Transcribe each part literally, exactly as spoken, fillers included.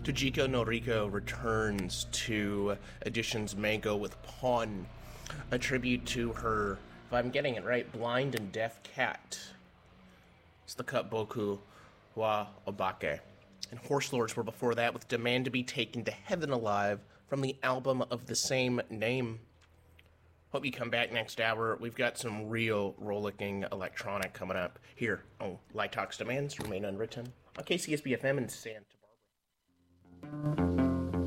Tojiko Noriko returns to Editions Mango with Pawn, a tribute to her, if I'm getting it right, blind and deaf cat. It's the cut Boku wa Obake. And Horse Lords were before that with Demand to be Taken to Heaven Alive from the album of the same name. Hope you come back next hour. We've got some real rollicking electronic coming up here on Light Talks Demands Remain Unwritten on K C S B F M in Santa Barbara.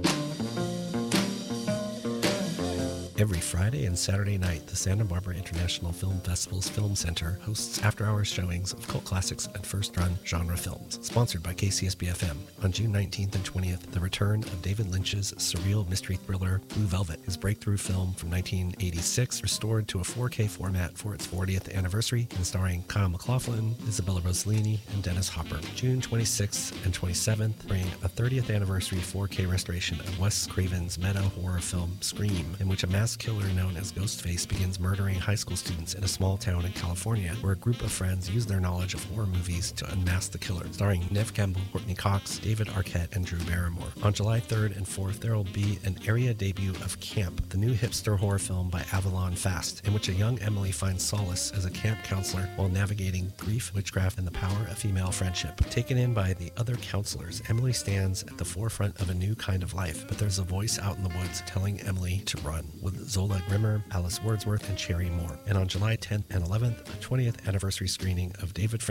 Every Friday and Saturday night, the Santa Barbara International Film Festival's Film Center hosts after-hours showings of cult classics and first-run genre films. Sponsored by K C S B F M. On June nineteenth and twentieth, the return of David Lynch's surreal mystery thriller Blue Velvet, his breakthrough film from nineteen eighty-six, restored to a four K format for its fortieth anniversary, and starring Kyle MacLachlan, Isabella Rossellini, and Dennis Hopper. June twenty-sixth and twenty-seventh bring a thirtieth anniversary four K restoration of Wes Craven's meta-horror film Scream, in which a mass killer known as Ghostface begins murdering high school students in a small town in California, where a group of friends use their knowledge of horror movies to unmask the killer. Starring Neve Campbell, Courtney Cox, David Arquette, and Drew Barrymore. On July third and fourth, there will be an area debut of Camp, the new hipster horror film by Avalon Fast, in which a young Emily finds solace as a camp counselor while navigating grief, witchcraft, and the power of female friendship. Taken in by the other counselors, Emily stands at the forefront of a new kind of life, but there's a voice out in the woods telling Emily to run, with Zola Grimmer, Alice Wordsworth, and Cherry Moore. And on July tenth and eleventh, a twentieth anniversary screening of David